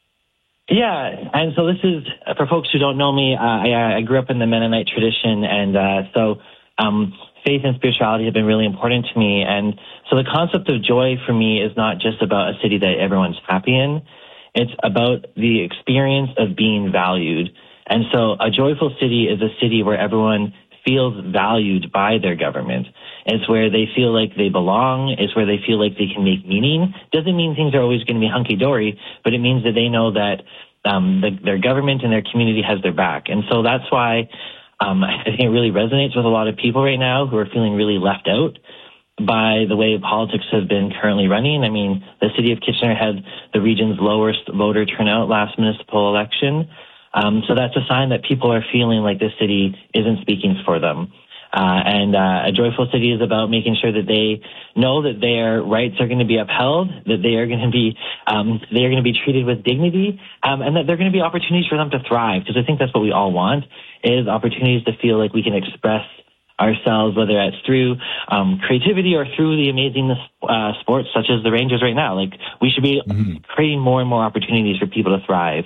Yeah, and so this is, for folks who don't know me, I grew up in the Mennonite tradition, and so faith and spirituality have been really important to me. And so the concept of joy for me is not just about a city that everyone's happy in. It's about the experience of being valued. And so a joyful city is a city where everyone feels valued by their government. It's where they feel like they belong. It's where they feel like they can make meaning. Doesn't mean things are always going to be hunky-dory, but it means that they know that their government and their community has their back. And so that's why I think it really resonates with a lot of people right now who are feeling really left out by the way politics have been currently running. I mean, the city of Kitchener had the region's lowest voter turnout last municipal election. So that's a sign that people are feeling like this city isn't speaking for them. And a joyful city is about making sure that they know that their rights are going to be upheld, that they are going to be treated with dignity, and that there are going to be opportunities for them to thrive. Because I think that's what we all want, is opportunities to feel like we can express ourselves, whether that's through creativity or through the amazing sports such as the Rangers right now. Like, we should be creating more and more opportunities for people to thrive.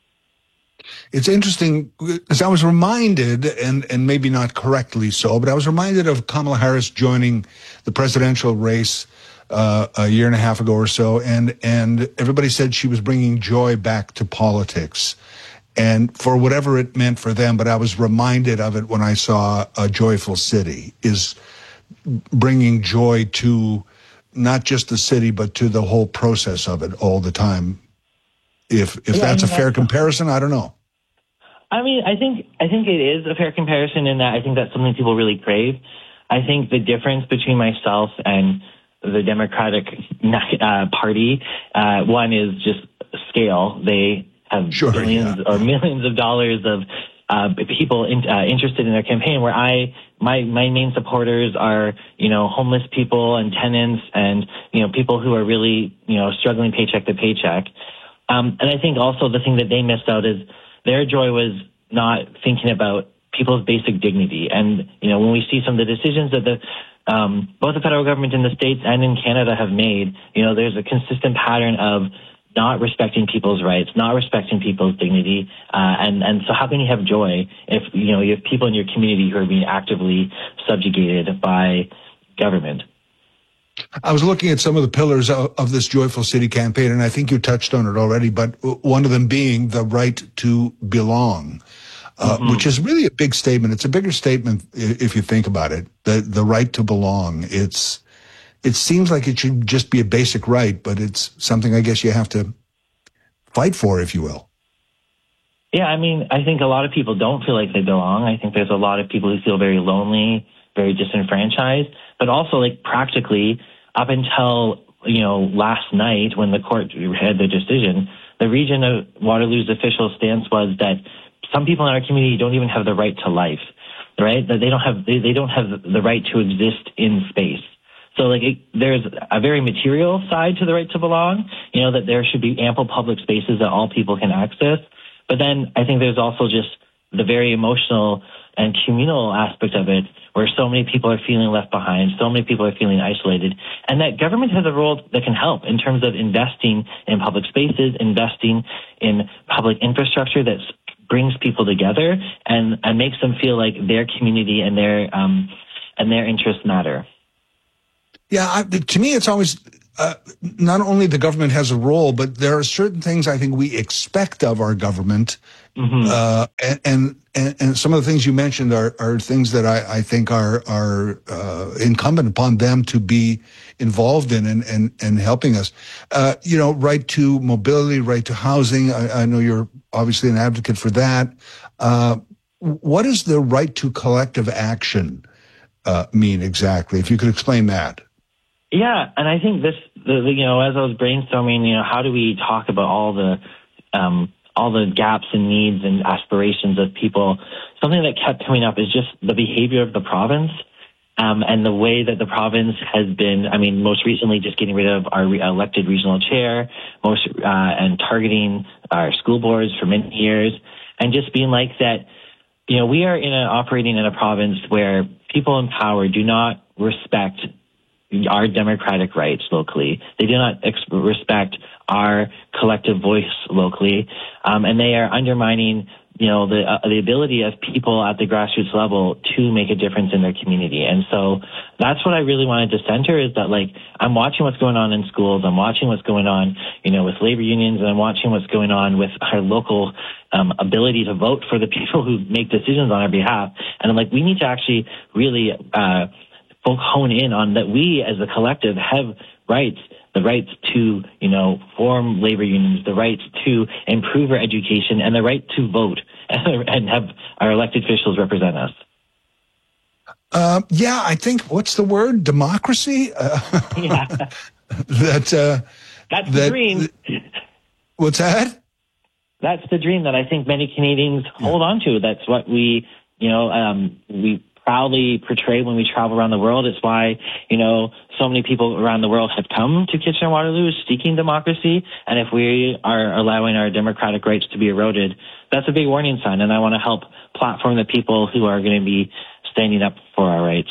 It's interesting because I was reminded, and maybe not correctly so, but I was reminded of Kamala Harris joining the presidential race a year and a half ago or so, and everybody said she was bringing joy back to politics, and for whatever it meant for them. But I was reminded of it when I saw A Joyful City, is bringing joy to not just the city, but to the whole process of it all the time. If that's a fair comparison, I don't know. I mean, I think it is a fair comparison in that I think that's something people really crave. I think the difference between myself and the Democratic Party, one is just scale. They have billions or millions of dollars of people interested in their campaign, where my main supporters are, homeless people and tenants and, people who are really, struggling paycheck to paycheck. And I think also the thing that they missed out is their joy was not thinking about people's basic dignity. And, when we see some of the decisions that both the federal government in the States and in Canada have made, there's a consistent pattern of not respecting people's rights, not respecting people's dignity. And so how can you have joy if, you have people in your community who are being actively subjugated by government? I was looking at some of the pillars of this Joyful City campaign, and I think you touched on it already, but one of them being the right to belong, which is really a big statement. It's a bigger statement if you think about it, the right to belong. It seems like it should just be a basic right, but it's something I guess you have to fight for, if you will. Yeah, I mean, I think a lot of people don't feel like they belong. I think there's a lot of people who feel very lonely, very disenfranchised, but also, like, practically up until, last night when the court had their decision, the region of Waterloo's official stance was that some people in our community don't even have the right to life, right? That they don't have the right to exist in space. So there's a very material side to the right to belong, that there should be ample public spaces that all people can access. But then I think there's also just the very emotional and communal aspect of it, where so many people are feeling left behind, so many people are feeling isolated, and that government has a role that can help in terms of investing in public spaces, investing in public infrastructure that brings people together and makes them feel like their community and their interests matter. Yeah, to me, it's always not only the government has a role, but there are certain things I think we expect of our government. Mm-hmm. And some of the things you mentioned are things that I think are incumbent upon them to be involved in and helping us. Right to mobility, right to housing. I know you're obviously an advocate for that. What does the right to collective action mean exactly? If you could explain that. Yeah, and I think as I was brainstorming, how do we talk about all the gaps and needs and aspirations of people? Something that kept coming up is just the behavior of the province, and the way that the province has been. I mean, most recently, just getting rid of our elected regional chair, and targeting our school boards for many years, and just being like that. We are operating in a province where people in power do not respect our democratic rights locally. They do not respect our collective voice locally, and they are undermining, the ability of people at the grassroots level to make a difference in their community. And so that's what I really wanted to center, is that I'm watching what's going on in schools, I'm watching what's going on, with labor unions, and I'm watching what's going on with our local ability to vote for the people who make decisions on our behalf. And I'm we need to actually really hone in on that. We as a collective have rights, the rights to, form labor unions, the rights to improve our education, and the right to vote and have our elected officials represent us. I think, what's the word? Democracy? Yeah. That's the dream. What's that? That's the dream that I think many Canadians hold on to. That's what we proudly portray when we travel around the world. It's why, so many people around the world have come to Kitchener-Waterloo seeking democracy. And if we are allowing our democratic rights to be eroded, that's a big warning sign. And I want to help platform the people who are going to be standing up for our rights.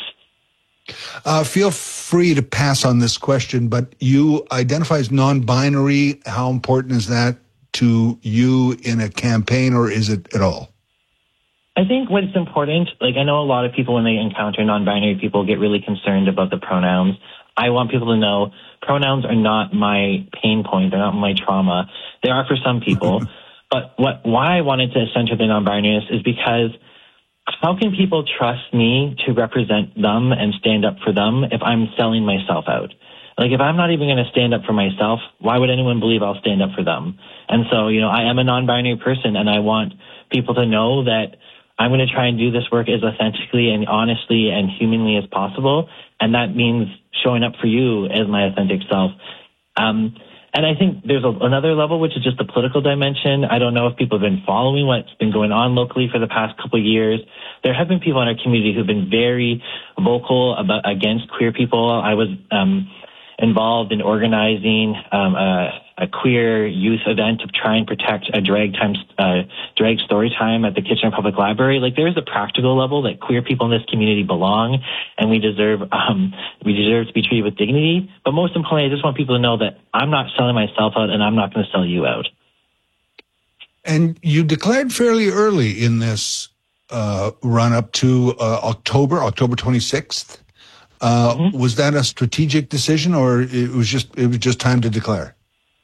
Feel free to pass on this question, but you identify as non-binary. How important is that to you in a campaign, or is it at all? I think what's important, I know a lot of people when they encounter non-binary people get really concerned about the pronouns. I want people to know pronouns are not my pain point. They're not my trauma. They are for some people. But why I wanted to center the non-binariness is because how can people trust me to represent them and stand up for them if I'm selling myself out? If I'm not even going to stand up for myself, why would anyone believe I'll stand up for them? And so, I am a non-binary person, and I want people to know that I'm going to try and do this work as authentically and honestly and humanly as possible. And that means showing up for you as my authentic self. And I think there's another level, which is just the political dimension. I don't know if people have been following what's been going on locally for the past couple of years. There have been people in our community who've been very vocal against queer people. I was involved in organizing a queer youth event to try and protect a drag story time at the Kitchener Public Library. There is a practical level that queer people in this community belong, and we deserve to be treated with dignity. But most importantly, I just want people to know that I'm not selling myself out, and I'm not going to sell you out. And you declared fairly early in this run up to October 26th. Was that a strategic decision, or it was just time to declare?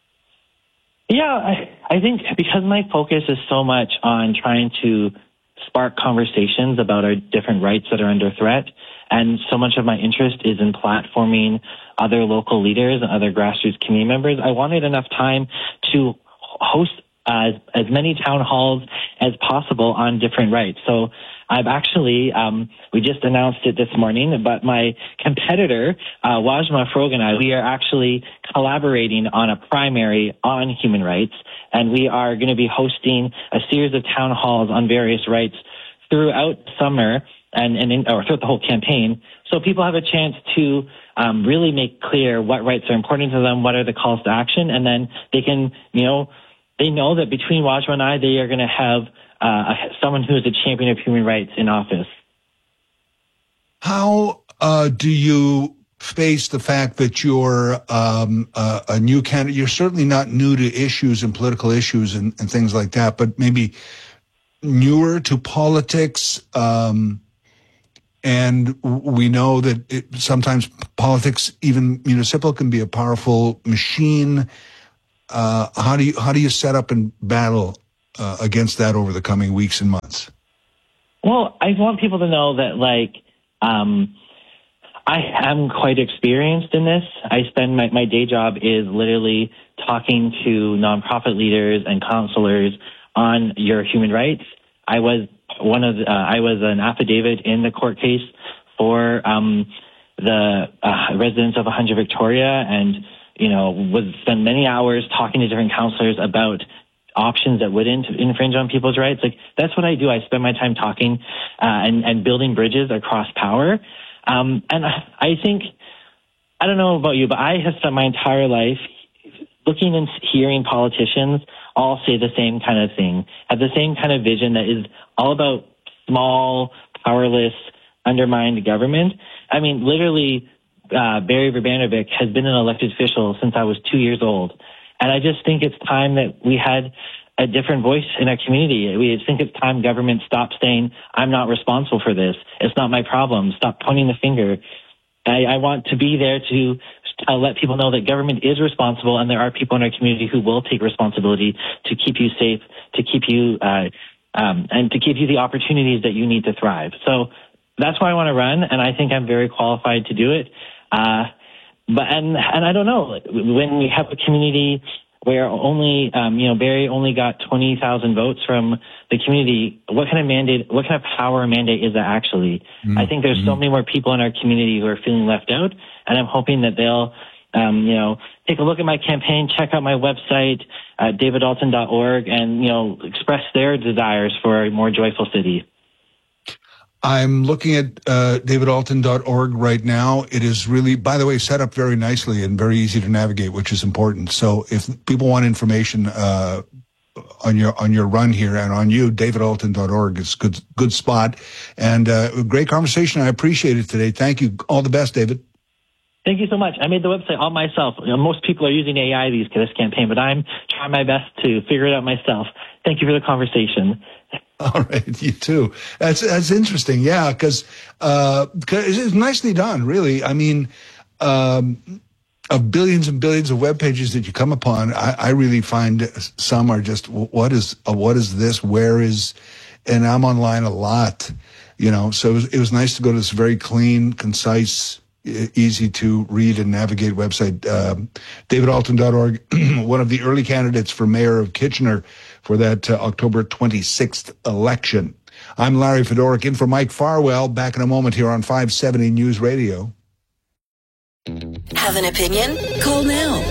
Yeah, I think because my focus is so much on trying to spark conversations about our different rights that are under threat, and so much of my interest is in platforming other local leaders and other grassroots community members, I wanted enough time to host as many town halls as possible on different rights. So I've actually, we just announced it this morning, but my competitor, Wajma Frog, and we are actually collaborating on a primary on human rights, and we are going to be hosting a series of town halls on various rights throughout summer or throughout the whole campaign. So people have a chance to really make clear what rights are important to them, what are the calls to action, and then they can, they know that between Wajwa and I, they are going to have someone who is a champion of human rights in office. How do you face the fact that you're a new candidate? You're certainly not new to issues and political issues and things like that, but maybe newer to politics. And we know that sometimes politics, even municipal, can be a powerful machine. How do you set up and battle against that over the coming weeks and months? Well, I want people to know that, I am quite experienced in this. I spend my day job is literally talking to nonprofit leaders and counselors on your human rights. I was an affidavit in the court case for the residents of 100 Victoria, and would spend many hours talking to different counselors about options that wouldn't infringe on people's rights. That's what I do. I spend my time talking and building bridges across power. And I think, I don't know about you, but I have spent my entire life looking and hearing politicians all say the same kind of thing, have the same kind of vision that is all about small, powerless, undermined government. I mean, literally, Barry Verbanevik has been an elected official since I was 2 years old. And I just think it's time that we had a different voice in our community. We think it's time government stopped saying, I'm not responsible for this. It's not my problem. Stop pointing the finger. I want to be there to let people know that government is responsible, and there are people in our community who will take responsibility to keep you safe, to keep you, and to give you the opportunities that you need to thrive. So that's why I want to run, and I think I'm very qualified to do it. But I don't know, when we have a community where only, Barry only got 20,000 votes from the community, what kind of power mandate is that actually? I think there's so many more people in our community who are feeling left out, and I'm hoping that they'll, take a look at my campaign, check out my website, davidalton.org, and, express their desires for a more joyful city. I'm looking at davidalton.org right now. It is really, by the way, set up very nicely and very easy to navigate, which is important. So if people want information on your run here and on you, davidalton.org is good spot. And great conversation. I appreciate it today. Thank you. All the best, David. Thank you so much. I made the website all myself. Most people are using AI this campaign, but I'm trying my best to figure it out myself. Thank you for the conversation. All right, you too. That's interesting, yeah, because it's nicely done, really. I mean, of billions and billions of web pages that you come upon, I really find some are just what is this? Where is? And I'm online a lot, So it was nice to go to this very clean, concise, easy to read and navigate website. davidalton.org, one of the early candidates for mayor of Kitchener for that October 26th election. I'm Larry Fedoruk, in for Mike Farwell. Back in a moment here on 570 News Radio. Have an opinion? Call now.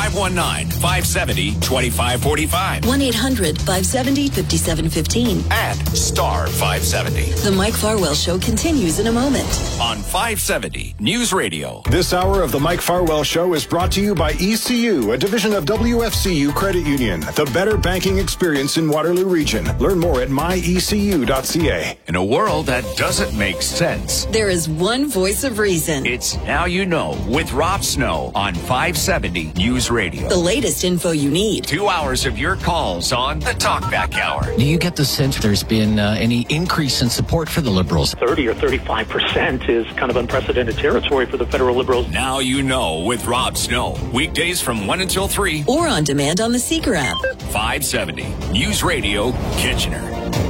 519-570-2545. 1-800-570-5715. And star 570. The Mike Farwell Show continues in a moment. On 570 News Radio. This hour of the Mike Farwell Show is brought to you by ECU, a division of WFCU Credit Union. The better banking experience in Waterloo Region. Learn more at myecu.ca. In a world that doesn't make sense, there is one voice of reason. It's Now You Know with Rob Snow on 570 News Radio. The latest info you need. 2 hours of your calls on the Talkback Hour. Do you get the sense there's been any increase in support for the Liberals? 30 or 35% is kind of unprecedented territory for the federal Liberals. Now You Know with Rob Snow. Weekdays from 1 until 3. Or on demand on the Seeker app. 570 News Radio, Kitchener.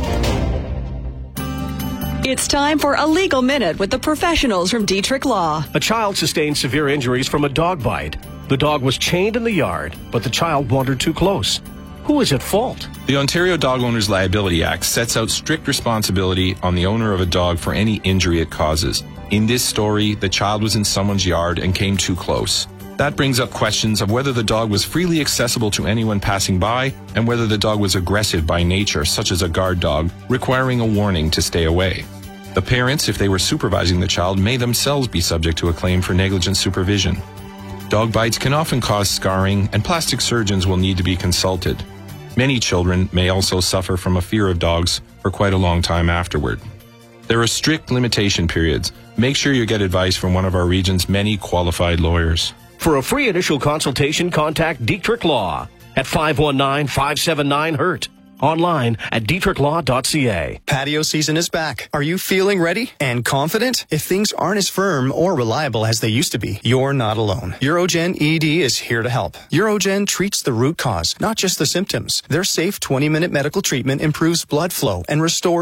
It's time for a legal minute with the professionals from Dietrich Law. A child sustained severe injuries from a dog bite. The dog was chained in the yard, but the child wandered too close. Who is at fault? The Ontario Dog Owners Liability Act sets out strict responsibility on the owner of a dog for any injury it causes. In this story, the child was in someone's yard and came too close. That brings up questions of whether the dog was freely accessible to anyone passing by and whether the dog was aggressive by nature, such as a guard dog, requiring a warning to stay away. The parents, if they were supervising the child, may themselves be subject to a claim for negligent supervision. Dog bites can often cause scarring, and plastic surgeons will need to be consulted. Many children may also suffer from a fear of dogs for quite a long time afterward. There are strict limitation periods. Make sure you get advice from one of our region's many qualified lawyers. For a free initial consultation, contact Dietrich Law at 519-579-HURT. Online at dietrichlaw.ca. Patio season is back. Are you feeling ready and confident? If things aren't as firm or reliable as they used to be, you're not alone. Urogen ED is here to help. Urogen treats the root cause, not just the symptoms. Their safe 20-minute medical treatment improves blood flow and restores